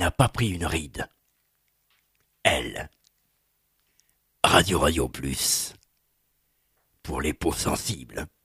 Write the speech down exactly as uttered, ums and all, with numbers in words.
n'a pas pris une ride. Elle. Radio Radio Plus. Pour les peaux sensibles.